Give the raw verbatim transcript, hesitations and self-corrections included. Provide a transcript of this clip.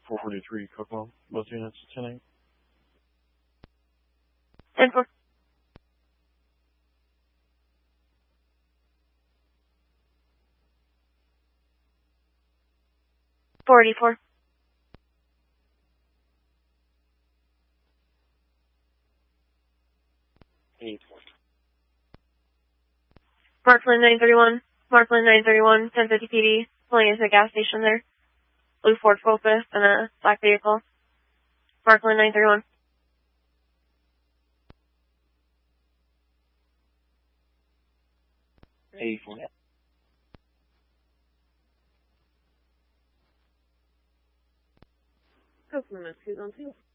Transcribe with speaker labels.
Speaker 1: four forty-three Cookwell, both units, ten eight.
Speaker 2: ten four. forty-four.
Speaker 1: eight.
Speaker 2: Markland nine thirty-one. Markland nine thirty-one, ten fifty P D. Pulling into a gas station there. Blue Ford Focus and a black vehicle. Markland nine thirty-one.
Speaker 1: eighty-four.
Speaker 2: Copeland, two on two.